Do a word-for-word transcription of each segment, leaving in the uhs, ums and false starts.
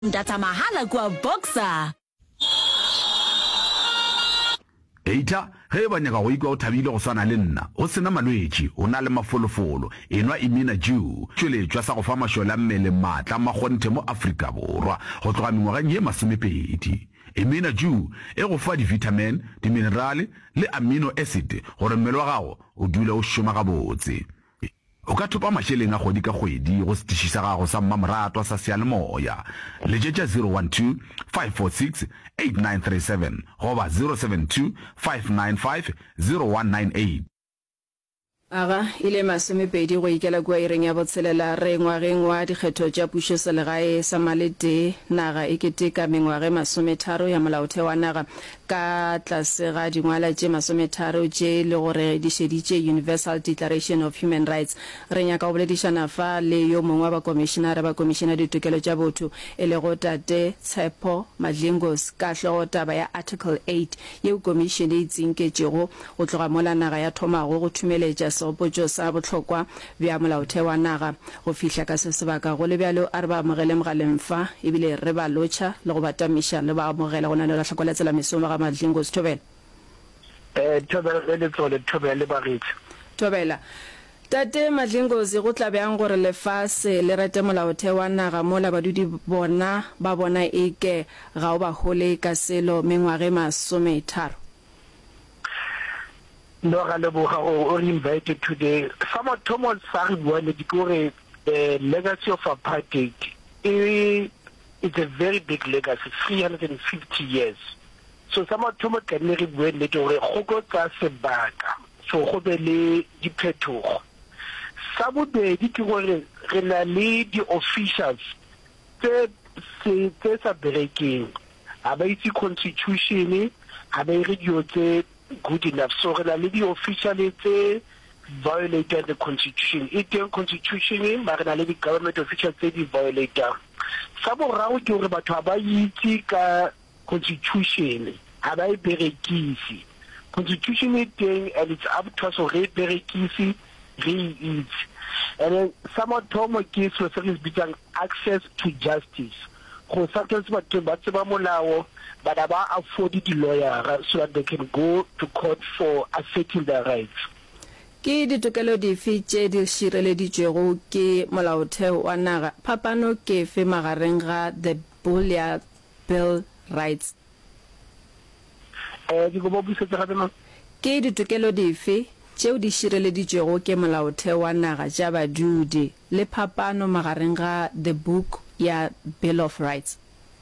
Data mahala kwa Boxer. Eita, he ba nyaka go ikwa o thabile go swana le nna. O sena malwetši, o na le mafolofolo. Enwa Imina Jew, tšweletšwa sa go fa mašola mmele maatla magonthe mo Afrika Borwa. Go tloga mengwageng ye masomepedi. Imina Jew e go fa di-vitamin, di-minerale le amino acid gore mmele wa gago o dule o šoma gabotse. O ka thopa mašeleng a kgwedi ka kgwedi go setiši sa gago sa mmamoratwa sa seyalemoya. Letšetša zero one two five four six eight nine three seven goba zero seven two five nine five zero one nine eight. Aga ile masomepedi go ikela kwa ireng ya botshelela re ngwageng wa dikgetho tša pušo selegae sa Malete naga e keteka mengwage masometharo ya molaotheo wa naga ka tlase ga dingwala tše masometharo tše le gore di šeditše Universal Declaration of Human Rights. Re nyaka go boledišana fa le yo mongwe wa bakomišenare ba komišena ditokelo tša botho e le go Tate Tshepo Madlingos ka hlogo taba ya Article eight yeo komišene e tsinketšego go tloga mola naga ya thomago go thumeletša segopotšo sa bohlokwa bja molaotheo wa naga go fihla ka se sebaka go le bjalo a re ba amogele mogaleng fa ebile re ba lotšha le go batamiša le ba amogela go na le lahlako la tsela mesomo ga Madlingos. Thobela eh Thobela le tsole Thobela le bagitse Thobela Tate Madlingos go tla bjang gore lefase le rete molaotheo wa naga mola badudi bona ba bona eke ga o ba hole ka selo mengwage masometharo? No ga le boga o invited today. Some Thomas Sari wanted to go the legacy of apartheid. It's a very big legacy, three hundred fifty years. So some Thomas can never win the door. Hogota sebaka. So hobele di peto. Some de di gore renali the officials. Te se te sa breaking. Abaiti constitution. Abai radio good enough. So the officials violated the constitution. It the constitution, but the government officials they violated. Some round to about Hawaii constitution. Hawaii berekisi. Constitution is thing and it's up to us to read berekisi, read it. And then some of Thomas case was between access to justice. Consultants but to but about afforded the lawyer so that they can go to court for asserting their rights. Ke ditokelo dife tše di šireleditšwego ke molaotheo wa naga phapano ke fe magareng ga the Bullia Bill rights? Eh di go bobusetsa gape ma ke ditokelo dife tšeo di šireleditšwego ke molaotheo wa naga tša badudi le phapano magareng ga the book ya Bill of Rights?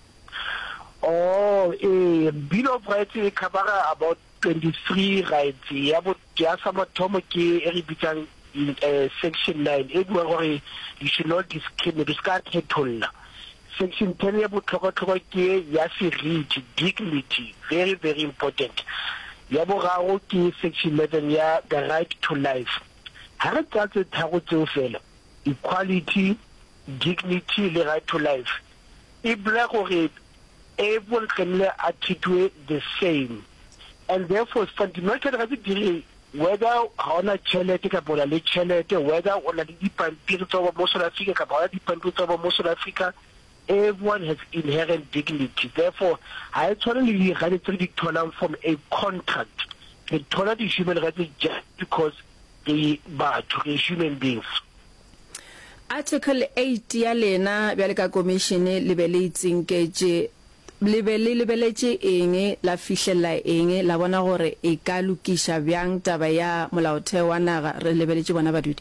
Oh, a Bill of Rights e cover about twenty-three rights. Ya bo ya sama thomo ke e repeating in uh, section nine. E bua gore you should not discriminate. Ska kgetholla. Section ten ya bo tlhoko tlhoko ke ya seriti, dignity, very very important. Ya bo gago ke section eleven ya the right to life. Ha re tlatse tharo tseo fela. Equality, dignity, le right to life. E bua gore everyone can are treated the same, and therefore fundamental right whether on a chelete ka bola le chelete whether on a dipampiri tsa mo South Africa ka bola dipampiri tsa mo South Africa, everyone has inherent dignity. Therefore I totally had to be torn from a contract. The torn the human rights just because they are human beings. Article eight ya lena bjale ka commission le be le tsinketše le be le lebeletše eng la fihlela eng la bona gore e ka lokiša bjang taba ya molaotheo wa naga re lebeletše bona badudi?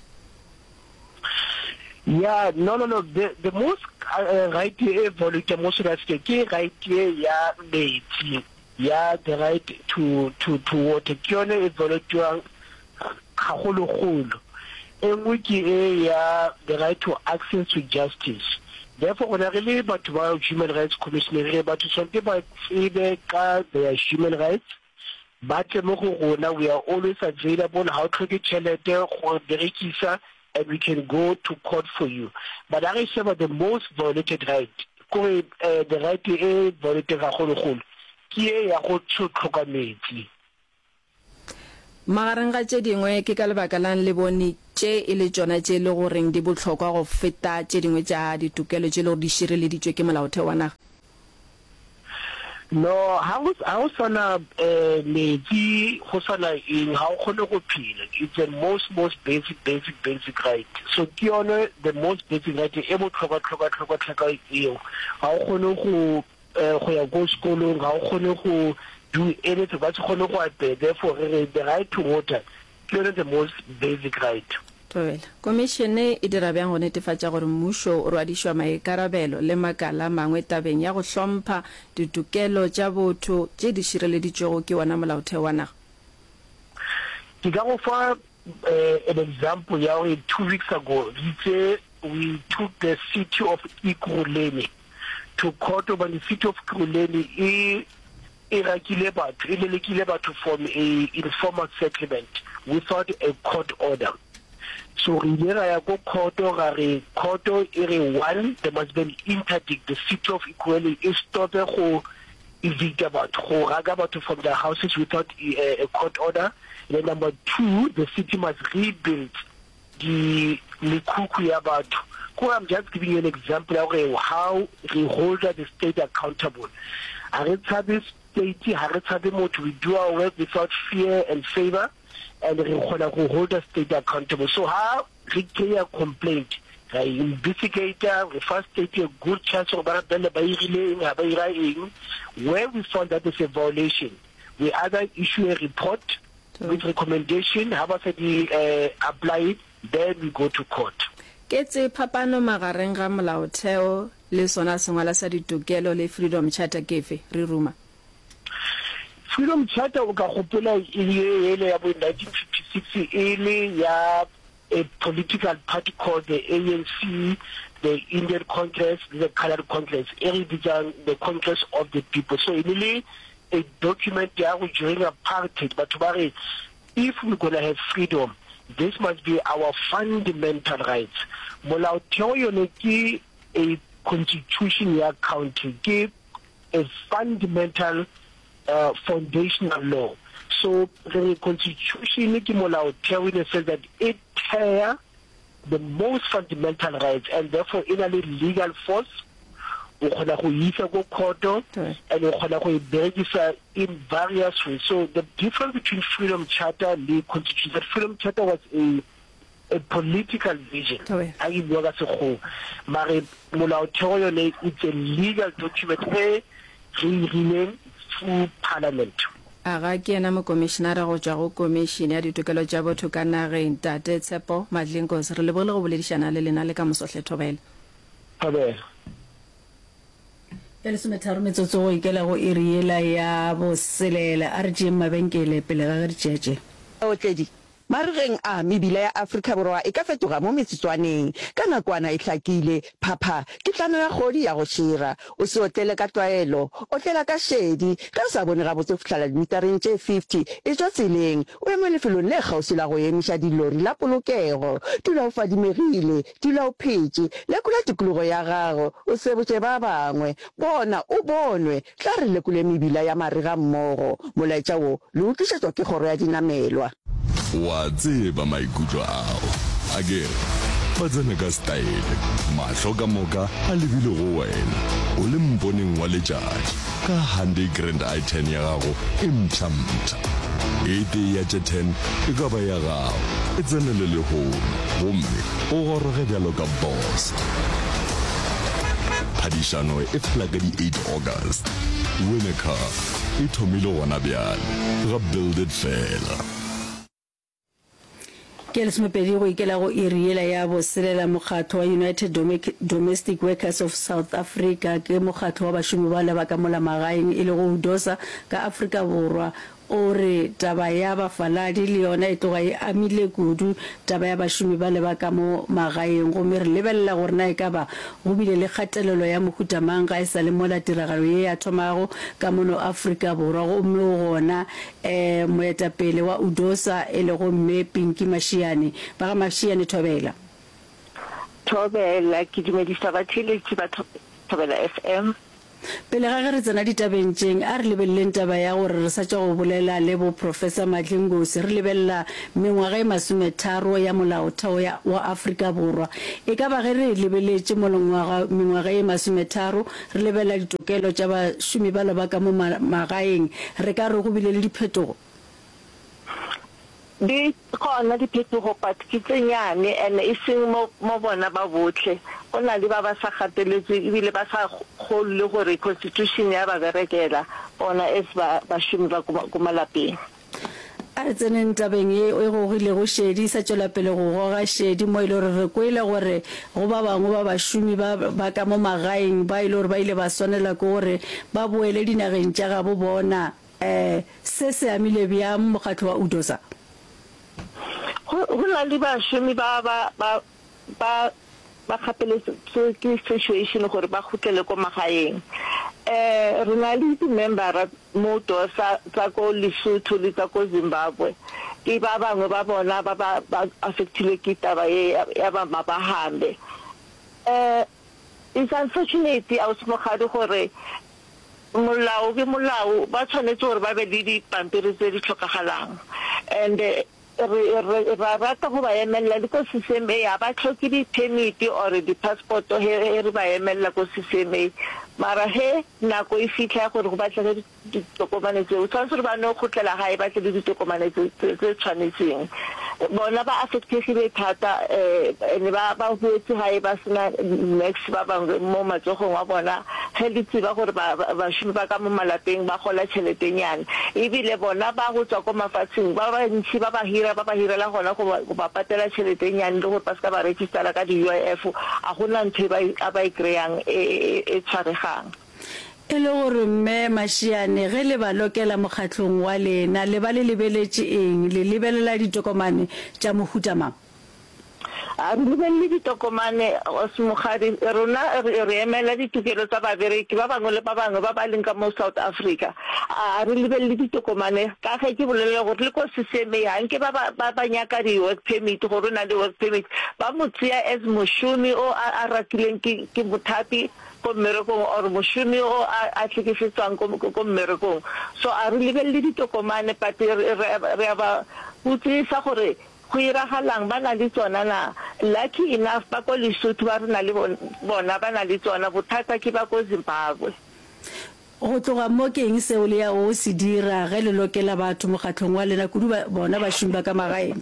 Yeah, no, no, no. The, the most uh, right here, volunteer, most of that ke right here, yeah, the yeah, the right to to to water. Kione is volunteer, haholo holo. And we yeah, the right to access to justice. Therefore, when I really about about human rights commissioner, about to something about their human rights, but we are always available how to get or the and we can go to court for you. But I say about the most violated right, the right to violated whole ki ya go tshokga metsi. Magareng ga tše dingwe ke ka lebaka la le bone tše e le tsona tše le goreng di botlhokwa go feta tše dingwe tša ditokelo tše le gore di šireleditšwe ke molaotheo wa naga? No, ha o sana metsi go sana eng ha o kgone go phela. It's the most most basic basic basic right. So ke yone the most basic right e mo tlhoka tlhoka tlhoka tlhoka eo. Ha o kgone go go ya go sekolong, ha o kgone go do anything ba tshone go apea. Therefore the right to water ke yone the most basic right. Tobela, komishene e dira bjang go netefatša gore mmušo o rwadišwa maikarabelo le makala mangwe tabeng ya go hlompha ditokelo tša botho tše di šireleditšwego ke wona molaotheo wa naga? Ke ka go fa an example ya gore two weeks ago we took the city of Ekurhuleni to court over the city of Ekurhuleni e e rakile batho e lelekile batho from a informal settlement without a court order. So Rivera ya go koto gare koto ere one, there must be an interdict. The city of Ekurhuleni is stopped go evict about go raga batho from their houses without a, a court order. And then number two, the city must rebuild the likuku ya batho. I'm just giving you an example of how we hold the state accountable. This state, we do our work without fear and favor, and we hold the state accountable. So how we clear a complaint, the investigator, we first take a good chance of where we found that there's a violation. We either issue a report so, with recommendation, how about we uh, apply it, then we go to court. Ke tse phapano magareng ga molaotheo le sona sengwala sa ditokelo le Freedom Charter kefe re ruma? Freedom Charter o ka gopola ile ile ya bo nineteen fifty-six ile ya a political party called the A N C, the Indian Congress, the Colored Congress, the Congress of the People. So ile a document ya go during apartheid, but if we're going to have freedom, this must be our fundamental rights. Molaotheo yone ke a constitution ya country, ke a fundamental uh, foundational law. So the constitution ke molaotheo in the sense that it tear the most fundamental rights, and therefore in a legal force o khona go isa go koto and o khona go berekisa in various ways. So the difference between Freedom Charter and the Constitution, that Freedom Charter was a a political vision. I give you a Mare molaotheo yone it's a legal document e remain through Parliament. Aga ke ena mo commissioner go tšwa go commission ya ditokelo tša botho ka nageng Tate Tshepo Madlinkosi re le bole go boledišana le lena le ka Mosohle Thobela. Thobela. Ele sumetaro metsotso go ikela go iriela ya bo selela a re tšeng mabenkele pele ga re tšetše. O tledi marigeng a mebila ya Afrika Borwa e ka fetoga mo metsotswaneng ka nakwana e hlakile phapha ke tlano ya godi ya go shira o se otlele ka twaelo o tlela ka shedi ka sa bone ga botse ftlhala dimetereng tše fifty e tswa tseleng o eme lefelong le gausi la go emiša dilori la polokego dula o fadimegile dula o phetše lekula tikologo ya gago o se botse ba bangwe bona o bonwe tla re lekule mebila ya mariga mmogo molaetša wo le utlwišetswa ke kgoro ya dinamelwa. Wa tseba maikutlo ao a ke ba tsena ka style mahlo ka moka a lebile go wena o le mponeng wa letšatši ka Hyundai Grand i ten ya gago e mtšhamtša ete ya tše ten e ka ba ya gago e tsenele lehono gomme o goroge bjalo ka boss. Phadišano e fela ka di eight August. Win a car e thomile gona bjale ga Build It fela. Ke le smepedi go ikela go iriela ya bo selela mokgatlo wa United Domestic Workers of South Africa ke mokgatlo wa bašomi ba leba ka mola magaeng e le go udosa ka Afrika Borwa o re taba ya bafaladi le yona e tloga e amile kudu taba ya bašomi ba leba ka mo magaeng go mere lebella gore na e ka ba go bile le kgatelelo ya mohuta mang ga e sa le mola tiragalo ye ya thomago ka mono Afrika Borwa go mme gona eh moetapele wa udosa e le go mme Pinky Mashiane ba ga Mashiane Thobela. Thobela ke dumedisa ba tšheletši ba Thobela F M pele ga re tsena ditabentšeng a re lebeleleng taba ya gore re sa tša go bolela le bo Professor Madlingosi re lebelela mengwaga e masometharo ya molaotheo wa Afrika Borwa e ka ba ge re lebeletše mengwaga e masometharo re lebelela ditokelo tša bašomi ba leba ka mo magaeng re ka re go bile le diphetogo di gona diphetogo but ke tsenyane and e seng mo bona ba botlhe go na le ba ba sa gateletswe ebile ba sa kgolwe gore constitution ya ba berekela bona es ba bašomi ba go malapeng a re tseneng tabeng e go gile go shedi sa tšwela pele go goga shedi mo ile re kwele gore go ba bangwe ba bašomi ba ka mo magaeng ba ile gore ba ile ba swanela ke gore ba boele dinageng tša ga bo bona eh se se amile bja mokgatlo wa Udosa go na le bašomi ba ba ba ba ba gapeletse ke situation gore ba khutlele ko magaeng eh re na le di-member mo Udosa tsa ko Lesotho le tsa ko Zimbabwe ke ba bangwe ba bona ba ba affectile ke taba ya ba mabahambe eh it's unfortunate a o smogadi gore molao ke molao ba tshwanetse gore ba be le dipampiri tse di tlhokagalang and re rata go ba emela le ko C C M A ya ba tlhoki di permit or di passport he re ba emela ko C C M A mara he nako e fitlha gore go batla di tokomane tse o tshwanetse ba no khotlela ga e batla di tokomane tse tshwanetseng bona ba affectegile thata eh ne ba ba buetse ga e ba sena next ba bangwe mo matsogong wa bona he ditse ba gore ba ba shumi ba ka mo malapeng ba gola tšheletenyana ebile bona ba go tswa ko mafatsheng ba ba ntshi ba ba hira ba ba hirela gona go ba patela tšheletenyana le go paska ba register ka di U I F a gona ntwe ba ba e kreyang e tshwaregang e le gore mme Mashiane ge le ba lokela mokgatlong wa lena le ba le lebeletše eng le lebelela ditokomane tša mohuta mang a re lebelele ditokomane o smogadi rona re emela ditokelo tsa babereki ba bangwe le ba bangwe ba ba leng ka mo South Africa a re lebelele ditokomane ka ge ke bolele gore le ko C C M A nke ba ba ba nyaka di work permit gore na le work permit ba motsia as mošomi o a rakileng ke ke bothapi ko mmerekong or mošomi o a tlhekefetswang ko mmerekong so a re lebelele ditokomane but re ba utlwisa gore go iragalang ba na le tsona na lucky enough ba ko Lesotho ba rena le bona ba na le tsona bothata ke ba ko Zimbabwe go tloga mo keng seo le ya o se dira ge le lokela batho mokgatlong wa lena kudu bona ba šomi ba ka magaeng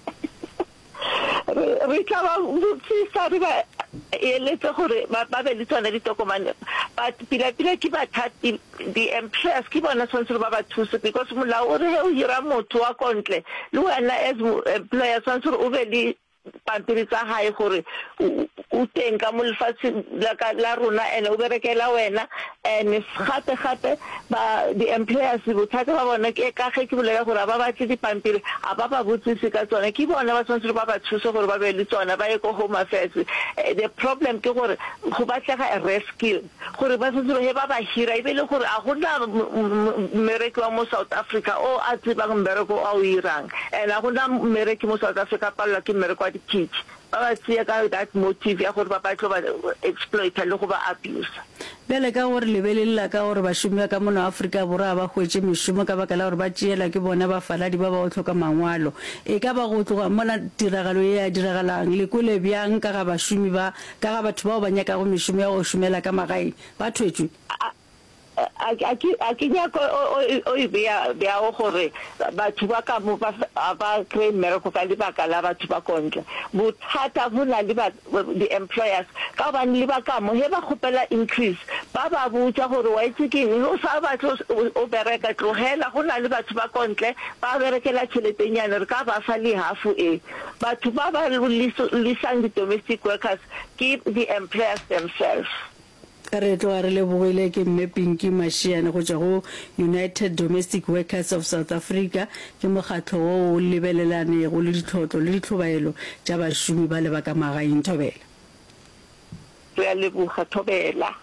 re tla ba botsisa re ba eletse gore ba be le tsona ditokomane but pila pila ke ba thati di employers ke bona tshwanetse ba ba thuse because molao o re o hira motho wa kontle le wena as employer tshwanetse o be le pampiri tsa hae gore o teng ka mo lefatsheng la rona ene o berekela wena and gape gape ba di employers bothata ba bona ke ka ge ke bolela gore ba batle dipampiri a ba ba botsise ka tsona ke bona ba tshwanetse ba ba thuse gore ba be le tsona ba ye ko home affairs the problem ke gore go batlega a rescue gore ba tshwanetse he ba ba hira e be le gore a gona mmereki wa mo South Africa o a tsebang mmereko a o irang and a gona mmereki mo South Africa palla ke mmereko teach ba tsia ka that motive ya gore ba batlo ba exploit le go ba abuse bele ka gore lebelela ka gore ba šomi ka mona Afrika Borwa ba hwetse mešomo ka baka la gore ba tšeela ke bona ba faladi ba ba go tlhoka mangwalo e ka ba go tloga mona tiragalo e ya diragalang le kole bjang ka ga ba šomi ba ka ga batho ba ba nyaka go mešomo ya go šomela ka magaeng ba thwetswe a ke nyako o e bea bea o gore batho ba ka mo ba kry mmereko ka lebaka la batho ba kontle bothata bo na le the employers ka ba le ba ka mo he ba khopela increase ba ba botsa gore wa itse ke o sa batho o bereka tlogela go na le batho ba kontle ba berekela tšheletenyana re ka ba fa le half e batho ba ba lisang di domestic workers ke the employers themselves re tlo re le bogile ke mme Pinky Mashiane go tswa go United Domestic Workers of South Africa ke mokgatlo o lebelelane go le ditlhotlo le ditlhobaelo tša bašomi ba le ba ka magaeng Thobela re le buga Thobela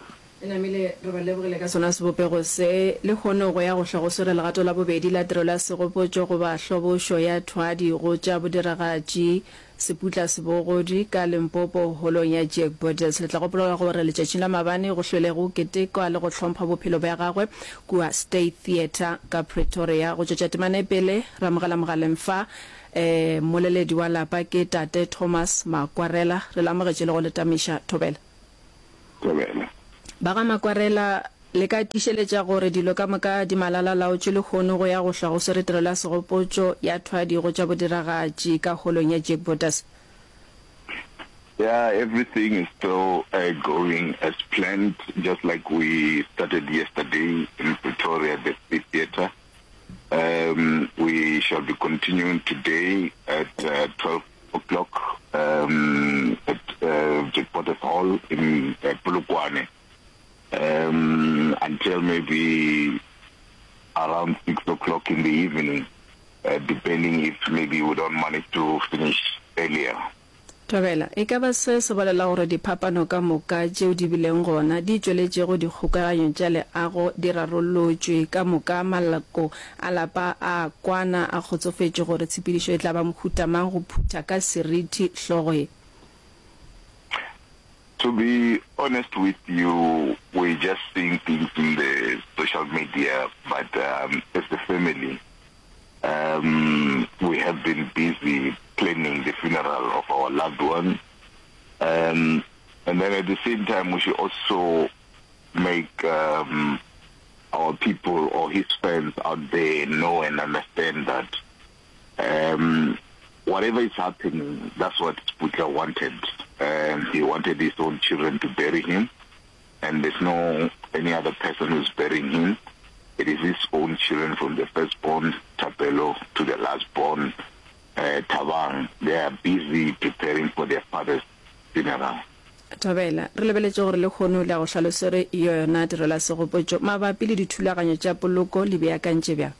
ena mele re ba lebogile ka sona sebopego se le kgone go ya go hlago sore legato la bobedi la tiro la segopotso go ba hlobošo ya thwadi go tša bodiragatši seputla sebogodi ka Limpopo holong ya Jack Borders. Le tla go pologa gore letšatšing la mabane go hlwele go ketekwa le go hlompha bophelo ba gagwe kua State Theatre ka Pretoria. Go tšetša temane pele ra mogala mogaleng fa eh moleledi wa lapa ke tate Thomas Makwarela re lamogetše le go letamiša Thobela. Thobela. Ba ga Makwarela le ka tišeletša gore dilo ka moka di malala laotše le kgone go ya go hlago seretelo la segopotso ya thwadi go tša bodiragatši ka holong ya Jack Borders. Yeah, everything is still uh, going as planned, just like we started yesterday in Pretoria, the State Theatre. Um, we shall be continuing today at uh, twelve o'clock um, at uh, Jack Borders Hall in uh, Polokwane. Um, until maybe around six o'clock in the evening, uh, depending if maybe we don't manage to finish earlier. Thobela, e ka ba se se bolela gore diphapano ka moka tšeo di bileng gona di tšweletšego dikgokaganyo tša leago di rarollotšwe ka moka malako a lapa a kwana a kgotsofetše gore tshepedišo e tla ba mohutamang go phutha ka seriti hlogoe. To be honest with you, we're just seeing things in the social media, but um, as a family, um, we have been busy planning the funeral of our loved one. Um, and then at the same time, we should also make um, our people or his fans out there know and understand that um, whatever is happening, that's what Sputla wanted. Um, he wanted his own children to bury him, and there's no any other person who's burying him. It is his own children, from the firstborn Tapelo to the lastborn uh, Tavang. They are busy preparing for their father's funeral. Thobela, re lebeletše gore le kgono le go hlalosere yona tiro la segopotso mabapi le dithulaganyo tša poloko le beakantše bjang.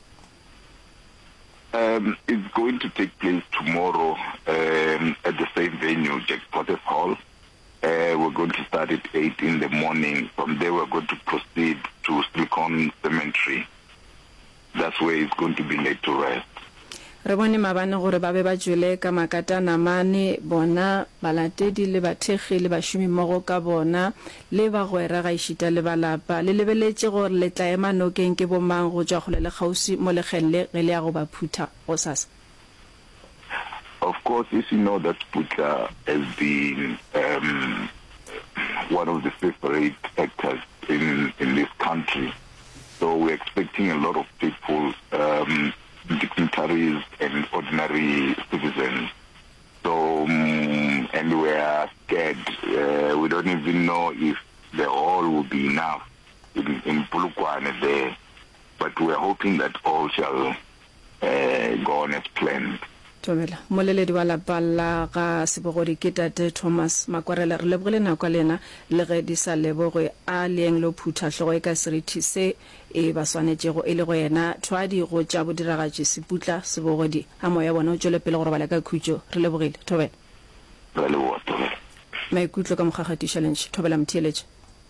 Um, it's going to take place tomorrow um, at the same venue, Jack Borders Hall. Uh, we're going to start at eight in the morning. From there, we're going to proceed to Silicon Cemetery. That's where it's going to be laid to rest. Re bone mabane gore ba be ba jwele ka makata namane bona balatedi le bathegi le bašomi mmogo ka bona le ba gwera ga išita le balapa le lebeletše gore le tla ema nokeng ke bomang go tšwa kgole le kgausi mo lekgelle ge le ya go ba phutha go sasa. Of course, as you know, that Sputla has been um, one of the favorite actors in, in this country. So we're expecting a lot of people, um, dignitaries and ordinary citizens. So, um, and we are scared. Uh, we don't even know if the hall will be enough in, in Polokwane there. But we're hoping that all shall uh, go on as planned. Thobela, moleledi wa lapa la ga sebogodi ke tate Thomas Makwarela re lebogile nako lena le ge di sa lebogwe a leeng lo phutha hlogo e ka seriti se e ba swanetšego e le go yena thwadi go tša bodiragatši seputla sebogodi a moya bona o tšwele pele gore ba le ka khutšo re lebogile. Thobela, Re leboga, Thobela. maikutlo ka mokgagatiša lentši. Thobela Mtheeletše.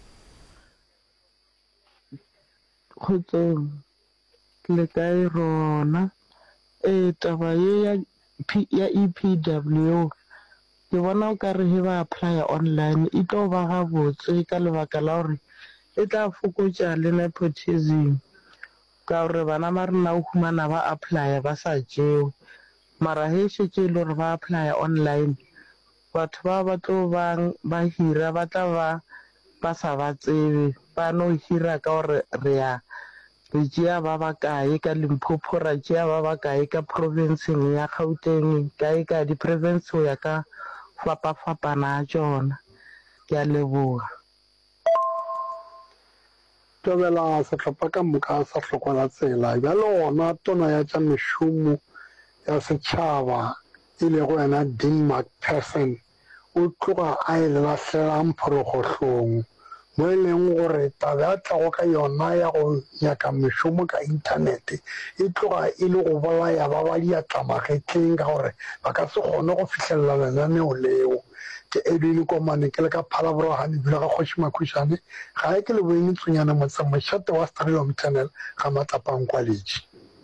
Kgotsong le kae rona e taba ye ya ya E P W ke bona o ka re he ba apply online e tlo ba ga botse ka lebaka la gore e tla fokotša le nepotism ka gore bana ba rena o humana ba apply ba sa tšeo mara he šetše le gore ba apply online batho ba ba tlo ba hira ba tla ba ba sa ba tsebe ba no hira ka gore re ya re tšea ba ba kae ka Limpopo ra tšea ba ba kae ka provinceng ya Gauteng kae ka di-province go ya ka fapa-fapana a tšona. Ke a leboga. Thobela, sehlopha ka moka sa hlokwala tsela bjale gona tona ya tša mešomo ya setšhaba e le go yena Dean McPherson o tloga a e lahlelang phorogohlong mo e leng gore tabe a tlago ka yona ya go nyaka mešomo ka inthanete e tloga e le go bolaya ba ba diatlamagetleng ka gore ba ka se kgone go fitlhelela lenaneo leo. ke Edwin Komane ke le ka Phalabro ha ni bula ga Khoshima Khushane ga e ke le boeng tsonyana motsamashate wa Stadium Channel ga Matlapang College.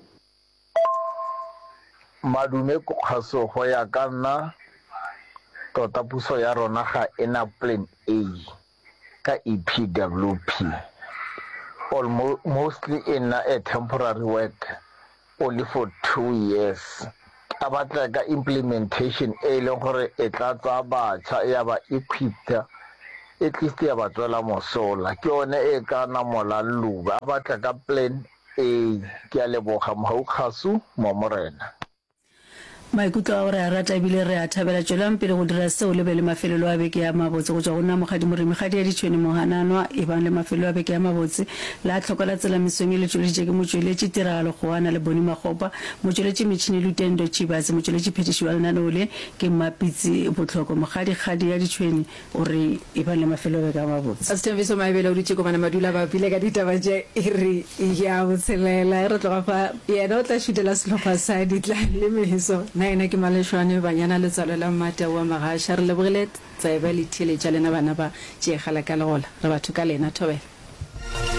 Madume go khaso go ya ka nna tota puso ya rona ga ena plan A ka E P W P, almost mostly in a temporary work only for two years. Abatla ka implementation e leng gore e tla tsa batjha ya ba equipped at least ya ba tswela mosola ke one e ka na molaluba abatla ka plan A ke a leboga Mogokgaso mo morena. maikutlo a gore a rata ebile re a thabela tswelang pele go dira seo le be le mafelelo a beke ya mabotse go tswa go nna mogadi moremi gadi ya ditšhweni mohananwa e bang le mafelelo a beke ya mabotse la tlhokola tsela mesong e le tsweleditše ke motsweletši tiragalo go ana le bone magopa motsweletši metšhini lutendo chibatse motsweletši phetiši wa lenaneo le ke mmapitsi botlhoko mogadi gadi ya ditšhweni gore e bang le mafelelo a beke ya mabotse a setemfiso maebele o dutše komana madula ba pile ka ditaba tše e re ya botshelela re tloga fa yena o tla šutela sehlopha sa ditla le meso na ena ke Maleshwane banyana le tsalo la mmata wa magasha re lebogile tsaeba le thiele tša lena bana ba tšeegala ka legola re batho ka lena thobela.